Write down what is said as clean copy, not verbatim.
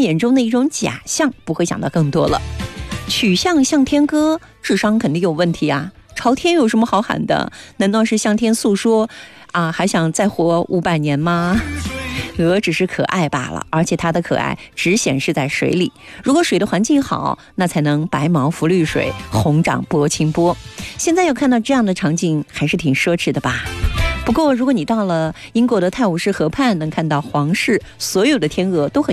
眼中的一种假象，不会想到更多了。曲项向天歌，智商肯定有问题啊！朝天有什么好喊的？难道是向天诉说啊，还想再活500年吗？鹅只是可爱罢了，而且它的可爱只显示在水里。如果水的环境好，那才能白毛浮绿水，红掌拨清波。现在要看到这样的场景，还是挺奢侈的吧？不过，如果你到了英国的泰晤士河畔，能看到皇室所有的天鹅都很